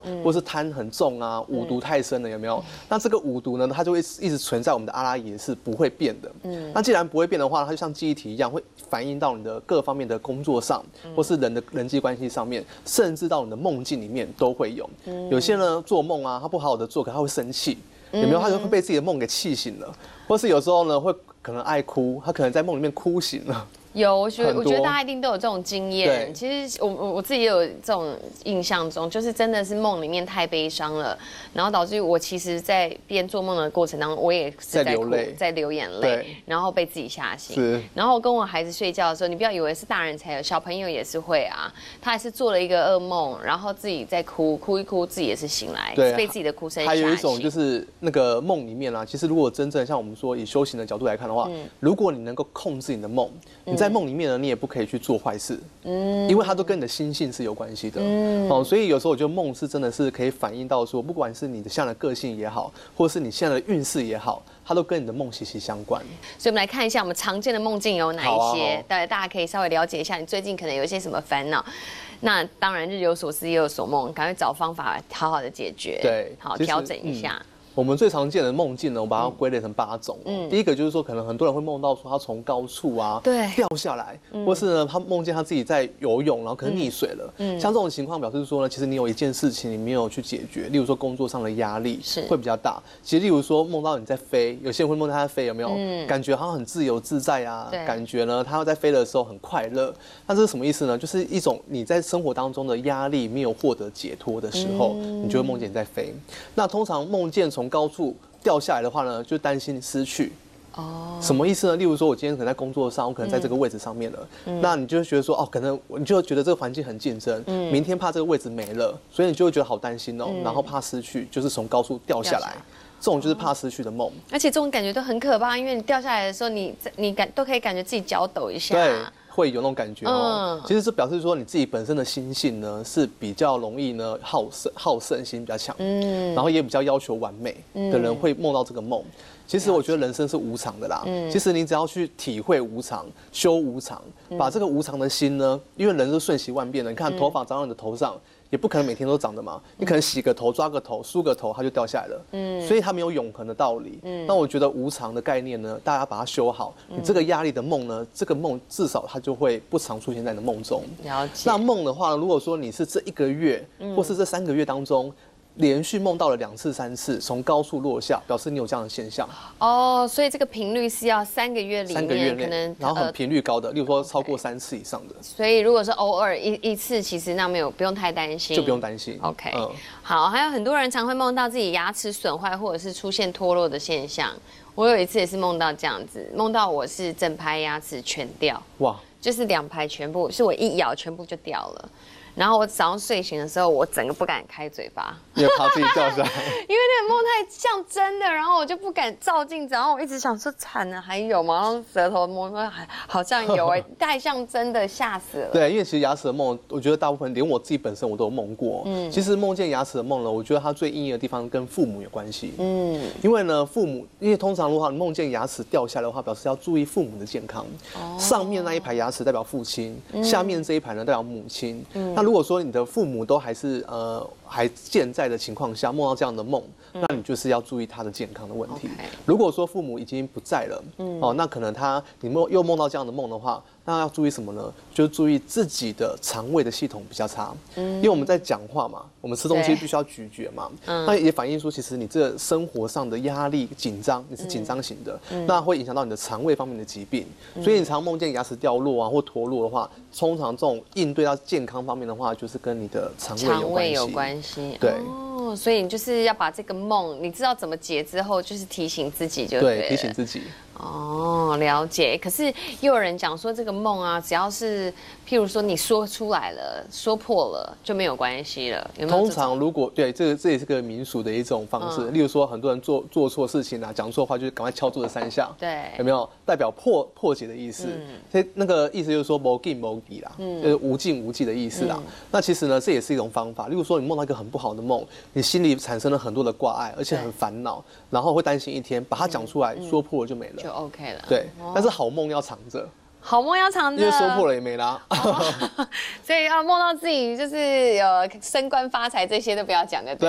或是贪很重啊，五毒太深了，有没有？那这个五毒呢，它就会一直存在我们的阿拉耶，是不会变的。那既然不会变的话，它就像记忆体一样，会反映到你的各方面的工作上，或是人的人际关系上面，甚至到你的梦境里面都会有。有些呢做梦啊，他不好好的做，可他会生气，有没有？他就会被自己的梦给气醒了，或是有时候呢会可能爱哭，他可能在梦里面哭醒了。 有，我觉得大家一定都有这种经验。其实我自己也有这种印象中，就是真的是梦里面太悲伤了，然后导致我其实，在边做梦的过程当中，我也是在哭，在流眼泪，然后被自己吓醒。然后跟我孩子睡觉的时候，你不要以为是大人才有，小朋友也是会啊。他也是做了一个噩梦，然后自己在哭一哭，自己也是醒来，被自己的哭声吓醒。 还有一种就是那个梦里面啊，其实如果真正像我们说以修行的角度来看的话，如果你能够控制你的梦，你在梦里面呢，你也不可以去做坏事，因为它都跟你的心性是有关系的，所以有时候我觉得梦是真的是可以反映到说，不管是你的现在的个性也好，或是你现在的运势也好，它都跟你的梦息息相关。 所以我们来看一下我们常见的梦境有哪一些，大家可以稍微了解一下，你最近可能有一些什么烦恼。那当然日有所思夜有所梦，赶快找方法好好的解决， 对， 好调整一下。 我们最常见的梦境呢，我把它归类成8种。第一个就是说，可能很多人会梦到说他从高处啊掉下来，或是呢他梦见他自己在游泳，然后可能溺水了。像这种情况表示说呢，其实你有一件事情你没有去解决，例如说工作上的压力会比较大。其实例如说梦到你在飞，有些人会梦到他在飞，有没有？感觉好像很自由自在啊，感觉呢他在飞的时候很快乐。那这是什么意思呢？就是一种你在生活当中的压力没有获得解脱的时候，你就会梦见你在飞。那通常梦见从高处掉下来的话呢，就担心失去。什么意思呢？例如说，我今天可能在工作上，我可能在这个位置上面了，那你就会觉得说，可能你就觉得这个环境很竞争，明天怕这个位置没了，所以你就会觉得好担心哦，然后怕失去，就是从高处掉下来。这种就是怕失去的梦， 而且这种感觉都很可怕，因为你掉下来的时候，你都可以感觉自己脚抖一下。 对。会有那种感觉哦，其实这表示说你自己本身的心性呢是比较容易呢好胜心比较强，然后也比较要求完美的人会梦到这个梦。其实我觉得人生是无常的啦，其实你只要去体会无常、修无常，把这个无常的心呢，因为人是瞬息万变的，你看头发长到你的头上。也不可能每天都长的嘛，你可能洗个头、抓个头、梳个头，它就掉下来了。所以它没有永恒的道理。那我觉得无常的概念呢，大家把它修好，你这个压力的梦呢，这个梦至少它就会不常出现在你的梦中。 了解。 那梦的话，如果说你是这1个月，或是这3个月当中，连续梦到了2次、3次从高处落下，表示你有这样的现象。 所以这个频率是要3个月里面，3个月内可能然后很频率高的，例如说超过3次以上的。 所以如果是偶尔一次，其实那不用太担心， 就不用担心。 OK，好，还有很多人常会梦到自己牙齿损坏或者是出现脱落的现象。我有一次也是梦到这样子，梦到我是整排牙齿全掉，哇，就是2排全部，是我一咬全部就掉了。然后我早上睡醒的时候，我整个不敢开嘴巴， 因为怕自己掉下来， 因为那个梦太像真的，然后我就不敢照镜子，然后我一直想说惨了还有吗？然后舌头摸摸好像有太像真的，吓死了。 对，因为其实牙齿的梦，我觉得大部分连我自己本身我都有梦过。其实梦见牙齿的梦呢，我觉得它最应验的地方跟父母有关系。因为呢因为通常的话，你梦见牙齿掉下来的话，表示要注意父母的健康。上面那一排牙齿代表父亲，下面这一排呢代表母亲。那如果说你的父母都还是还健在的情况下梦到这样的梦，那你就是要注意他的健康的问题。如果说父母已经不在了，那可能你又梦到这样的梦的话，那要注意什么呢？就是注意自己的肠胃的系统比较差，因为我们在讲话嘛，我们吃东西必须要咀嚼嘛，那也反映说其实你这生活上的压力紧张，你是紧张型的，那会影响到你的肠胃方面的疾病，所以你常梦见牙齿掉落啊或脱落的话，通常这种应对到健康方面的话，就是跟你的肠胃有关系。对。 所以你就是要把这个梦，你知道怎么解之后，就是提醒自己就对， 提醒自己。 了解。可是又有人讲说，这个梦啊，只要是譬如说你说出来了、说破了，就没有关系了。有没有？ 通常如果对这也是个民俗的一种方式。例如说，很多人做错事情啊，讲错话，就是赶快敲桌子3下。 对， 有没有代表破解的意思？所以那个意思就是说无尽无忌啦，就是无尽无忌的意思啦。那其实呢，这也是一种方法。例如说，你梦到一个很不好的梦，你心里产生了很多的挂碍，而且很烦恼，然后会担心一天，把它讲出来，说破了就没了， 就 OK 了。 对，但是好梦要藏着。 好梦要长的， 因为说破了也没啦。 所以要梦到自己就是有升官发财这些都不要讲的。对。